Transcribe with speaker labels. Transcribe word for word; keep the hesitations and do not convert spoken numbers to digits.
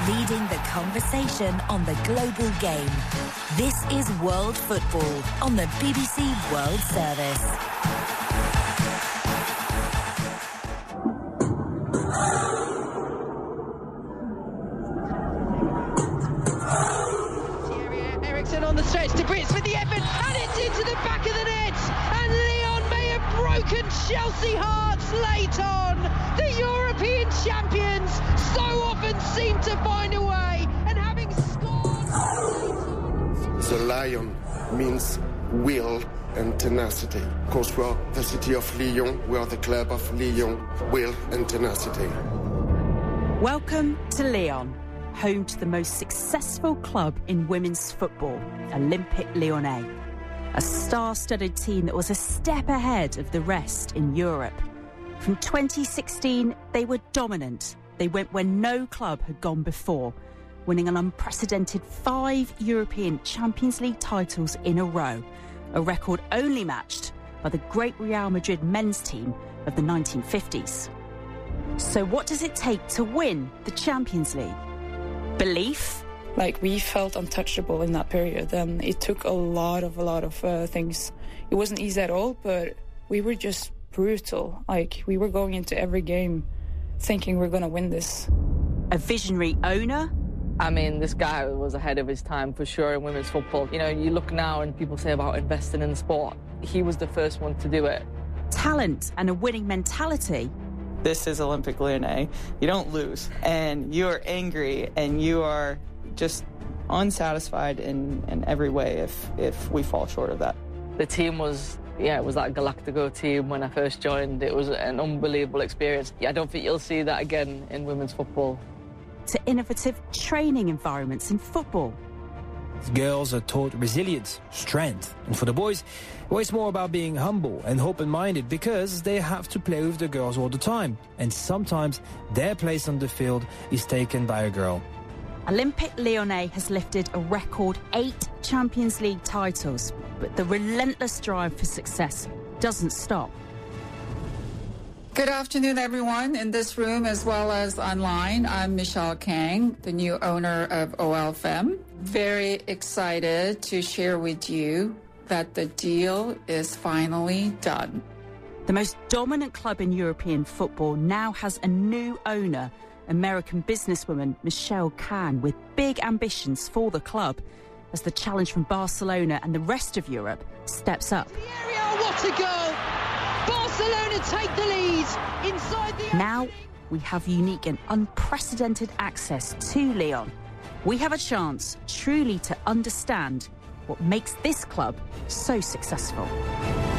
Speaker 1: leading the conversation on the global game. This is World Football on the B B C World Service.
Speaker 2: Eriksen on the stretch to Brits with the effort, and it's into the back of the net, and Lyon may have broken Chelsea hearts late on. The European champions so often seem to find a way, and having scored.
Speaker 3: The lion means will and tenacity. Of course, we are the city of Lyon, we are the club of Lyon, will and tenacity.
Speaker 4: Welcome to Lyon, home to the most successful club in women's football, Olympique Lyonnais. A star-studded team that was a step ahead of the rest in Europe. From twenty sixteen, they were dominant. They went where no club had gone before, winning an unprecedented five European Champions League titles in a row, a record only matched by the great Real Madrid men's team of the nineteen fifties. So what does it take to win the Champions League? Belief?
Speaker 5: Like, we felt untouchable in that period, and it took a lot of, a lot of uh, things. It wasn't easy at all, but we were just brutal. Like, we were going into every game thinking we're going to win this.
Speaker 4: A visionary owner?
Speaker 6: I mean, this guy was ahead of his time for sure in women's football. You know, you look now and people say about investing in sport. He was the first one to do it.
Speaker 4: Talent and a winning mentality?
Speaker 7: This is Olympique Lyonnais. You don't lose, and you are angry, and you are just unsatisfied in, in every way if, if we fall short of that.
Speaker 6: The team was, yeah, it was that Galactico team when I first joined. It was an unbelievable experience. I don't think you'll see that again in women's football.
Speaker 4: To innovative training environments in football.
Speaker 8: Girls are taught resilience, strength, and for the boys, well, it's more about being humble and open-minded because they have to play with the girls all the time, and sometimes their place on the field is taken by a girl.
Speaker 4: Olympique Lyonnais has lifted a record eight Champions League titles, but the relentless drive for success doesn't stop.
Speaker 9: Good afternoon, everyone, in this room as well as online. I'm Michelle Kang, the new owner of O L F M. Very excited to share with you that the deal is finally done.
Speaker 4: The most dominant club in European football now has a new owner, American businesswoman Michelle Kang, with big ambitions for the club as the challenge from Barcelona and the rest of Europe steps up.
Speaker 2: What a goal! Barcelona take the lead inside the...
Speaker 4: Now we have unique and unprecedented access to Lyon. We have a chance truly to understand what makes this club so successful.